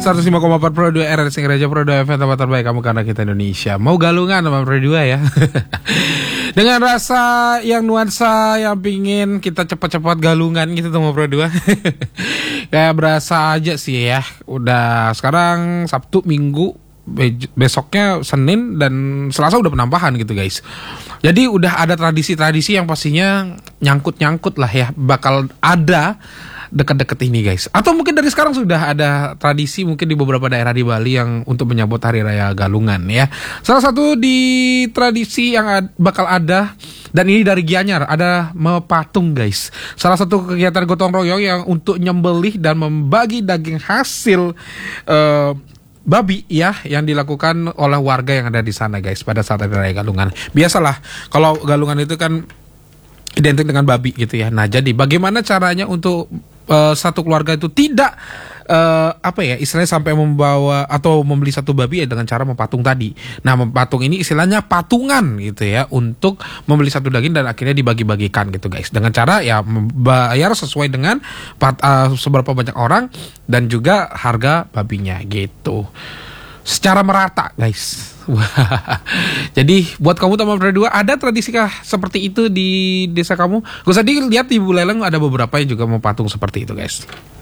105,4 Pro 2 RRC Gereja Pro 2 FM, tempat terbaik kamu karena kita Indonesia. Mau galungan sama Pro 2 ya. Dengan rasa yang nuansa yang pingin kita cepat-cepat galungan gitu sama Pro 2. Kayak berasa aja sih ya. Udah sekarang Sabtu, Minggu, besoknya Senin dan Selasa udah penambahan gitu guys. Jadi udah ada tradisi-tradisi yang pastinya nyangkut-nyangkut lah ya, bakal ada dekat-dekat ini guys. Atau mungkin dari sekarang sudah ada tradisi mungkin di beberapa daerah di Bali yang untuk menyambut Hari Raya Galungan ya. Salah satu di tradisi yang bakal ada, dan ini dari Gianyar, ada mepatung guys. Salah satu kegiatan gotong royong yang untuk nyembelih dan membagi daging hasil babi ya, yang dilakukan oleh warga yang ada di sana guys pada saat Hari Raya Galungan. Biasalah kalau Galungan itu kan identik dengan babi gitu ya. Nah, jadi bagaimana caranya untuk satu keluarga itu tidak istilahnya sampai membawa atau membeli satu babi ya, dengan cara mempatung tadi. Nah, mempatung ini istilahnya patungan gitu ya, untuk membeli satu daging dan akhirnya dibagi-bagikan gitu guys, dengan cara ya membayar sesuai dengan seberapa banyak orang dan juga harga babinya gitu, secara merata guys. Jadi buat kamu teman Pro 2, ada tradisikah seperti itu di desa kamu? Gak usah dilihat, di Buleleng ada beberapa yang juga mau patung seperti itu guys.